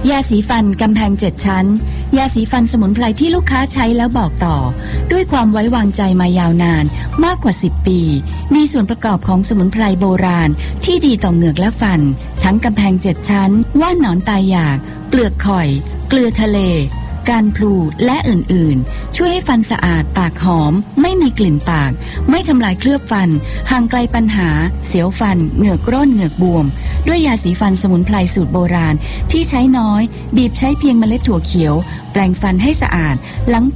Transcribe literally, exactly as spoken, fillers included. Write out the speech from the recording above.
ยาสีฟันกำแพงเจ็ดชั้นยาสีฟันสมุนไพรที่ลูกค้าใช้แล้วบอกต่อด้วยความไว้วางใจมายาวนานมากกว่าสิบปีมีส่วนประกอบของสมุนไพรโบราณที่ดีต่อเหงือกและฟันทั้งกำแพงเจ็ดชั้นว่านหนอนตายอยากเปลือกข่อยเกลือทะเลการพลูและอื่นๆช่วยให้ฟันสะอาดปากหอมไม่มีกลิ่นปากไม่ทำลายเคลือบฟันห่างไกลปัญหาเสียวฟันเหงือกร่นเหงือกบวมด้วยยาสีฟันสมุนไพรสูตรโบราณที่ใช้น้อยบีบใช้เพียงเมล็ดถั่วเขียวแปรงฟันให้สะอาดหลัง